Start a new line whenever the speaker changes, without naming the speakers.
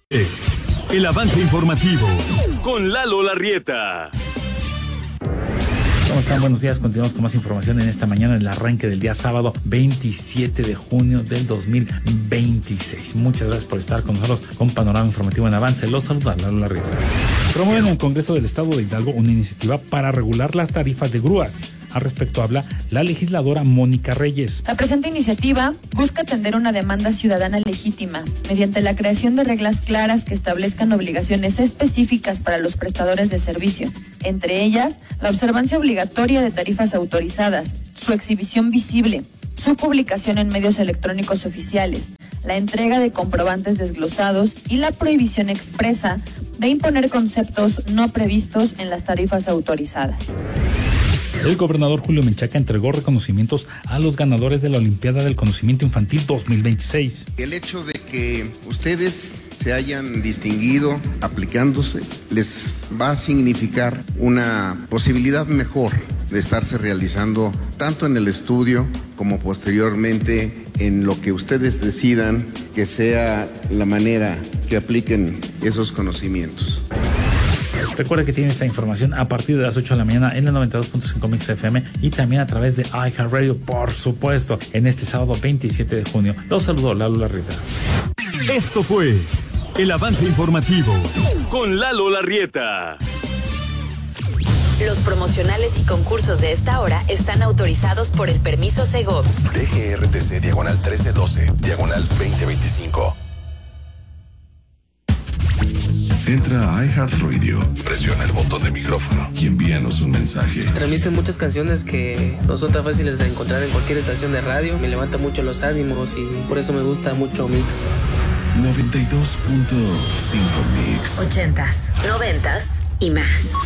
El avance informativo con Lalo Larrieta.
¿Cómo están? Buenos días. Continuamos con más información en esta mañana, en el arranque del día sábado 27 de junio del 2026. Muchas gracias por estar con nosotros con Panorama Informativo en Avance. Los saluda Lalo Larrieta. Promueven en el Congreso del Estado de Hidalgo una iniciativa para regular las tarifas de grúas. Al respecto habla la legisladora Mónica Reyes.
La presente iniciativa busca atender una demanda ciudadana legítima mediante la creación de reglas claras que establezcan obligaciones específicas para los prestadores de servicio, entre ellas la observancia obligatoria de tarifas autorizadas, su exhibición visible, su publicación en medios electrónicos oficiales, la entrega de comprobantes desglosados y la prohibición expresa de imponer conceptos no previstos en las tarifas autorizadas.
El gobernador Julio Menchaca entregó reconocimientos a los ganadores de la Olimpiada del Conocimiento Infantil 2026.
El hecho de que ustedes se hayan distinguido aplicándose les va a significar una posibilidad mejor de estarse realizando tanto en el estudio como posteriormente en lo que ustedes decidan que sea la manera que apliquen esos conocimientos.
Recuerda que tiene esta información a partir de las 8 de la mañana en el 92.5 Mix FM y también a través de iHeartRadio, por supuesto, en este sábado 27 de junio. Los saludo, Lalo Larrieta.
Esto fue el avance informativo con Lalo Larrieta.
Los promocionales y concursos de esta hora están autorizados por el permiso Segov.
DGRTC /1312, /2025. Entra a iHeartRadio, presiona el botón de micrófono y envíanos un mensaje.
Transmiten muchas canciones que no son tan fáciles de encontrar en cualquier estación de radio. Me levanta mucho los ánimos y por eso me gusta mucho Mix.
92.5 Mix.
80s, 90s y más.